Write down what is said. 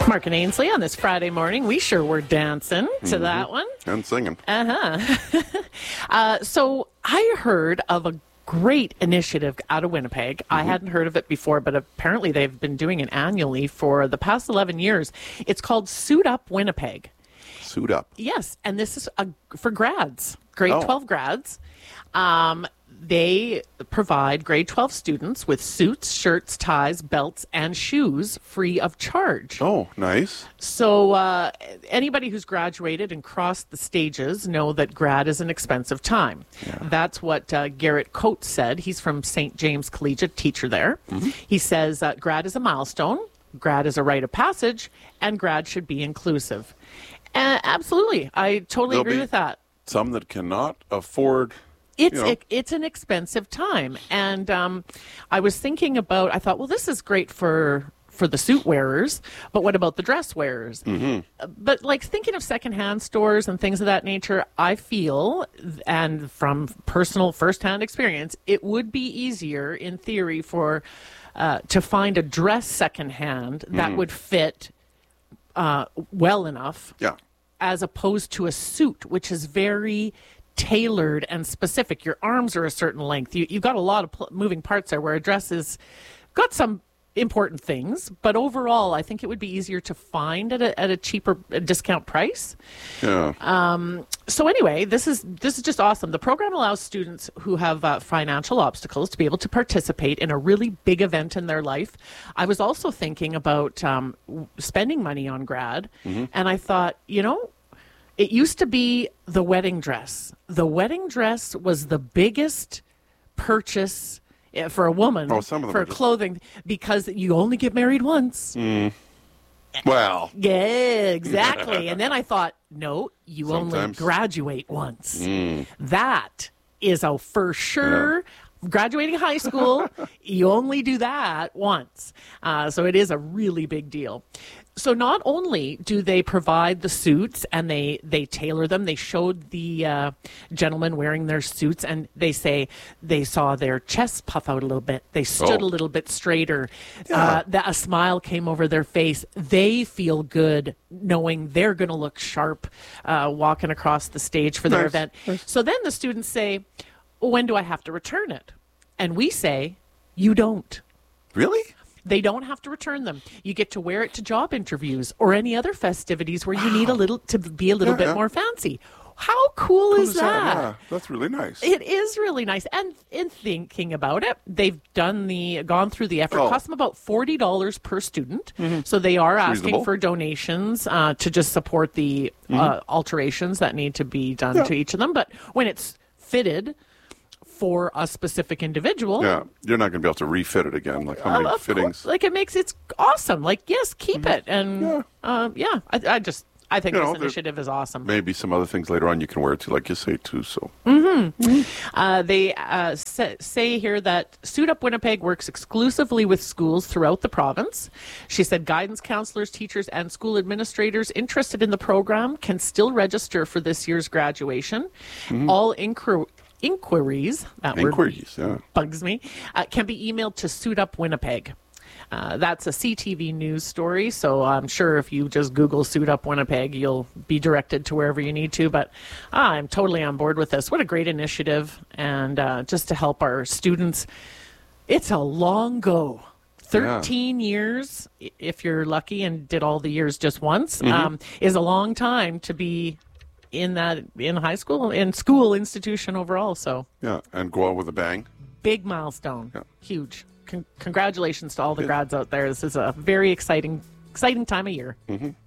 Mark and Ainsley on this Friday morning. We sure were dancing to that one. And singing. So I heard of a great initiative out of Winnipeg. I hadn't heard of it before, but apparently they've been doing it annually for the past 11 years. It's called Suit Up Winnipeg. Suit up. Yes, and this is for grads, grade 12 grads. They provide grade 12 students with suits, shirts, ties, belts, and shoes free of charge. Oh, nice. So anybody who's graduated and crossed the stages know that grad is an expensive time. Yeah. That's what Garrett Coates said. He's from St. James Collegiate, teacher there. He says grad is a milestone, grad is a rite of passage, and grad should be inclusive. Absolutely. I totally agree with that. Some that cannot afford... It's an expensive time. And I was thinking about, I thought, well, this is great for the suit wearers, but what about the dress wearers? But like thinking of secondhand stores and things of that nature, I feel, and from personal firsthand experience, it would be easier in theory for to find a dress secondhand that would fit well enough as opposed to a suit, which is very tailored and specific. Your arms are a certain length. You've got a lot of moving parts there, where a dress has got some important things, but overall I think it would be easier to find at a cheaper discount price. So anyway, this is just awesome. The program allows students who have financial obstacles to be able to participate in a really big event in their life. I was also thinking about spending money on grad, and I thought, it used to be the wedding dress. The wedding dress was the biggest purchase for a woman for clothing, because you only get married once. Well. Yeah, exactly. And then I thought, no, you only graduate once. That is a for sure. Graduating high school, you only do that once. So it is a really big deal. So not only do they provide the suits and they tailor them, they showed the gentlemen wearing their suits, and they say they saw their chests puff out a little bit. They stood a little bit straighter. A smile came over their face. They feel good knowing they're going to look sharp walking across the stage for their event. So then the students say, when do I have to return it? And we say, you don't. Really? They don't have to return them. You get to wear it to job interviews or any other festivities where you need to be a little bit more fancy. How cool is that? Yeah, that's really nice. It is really nice. And in thinking about it, they've gone through the effort. It costs them about $40 per student. So they are asking for donations to just support the alterations that need to be done to each of them. But when it's fitted for a specific individual, you're not going to be able to refit it again. Like how many fittings? Like it's awesome. Like, yes, keep it. And I think this initiative is awesome. Maybe some other things later on you can wear it to, like you say, too. So they say here that Suit Up Winnipeg works exclusively with schools throughout the province. She said guidance counselors, teachers, and school administrators interested in the program can still register for this year's graduation. All inquiries, that word bugs me, can be emailed to Suit Up Winnipeg. That's a CTV news story, so I'm sure if you just Google Suit Up Winnipeg, you'll be directed to wherever you need to. But I'm totally on board with this. What a great initiative, and just to help our students. It's a long go. 13 years, if you're lucky and did all the years just once, is a long time to be in high school, in school institution overall. So and go out with a bang. Big milestone. Huge. Congratulations to all the grads out there. This is a very exciting time of year.